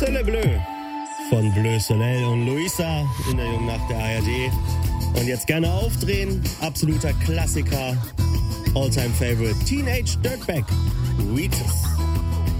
C'est Bleu von Bleu Soleil und Luisa in der Jungnacht der ARD. Und jetzt gerne aufdrehen, absoluter Klassiker, All-Time Favorite, Teenage Dirtbag, Wheatus.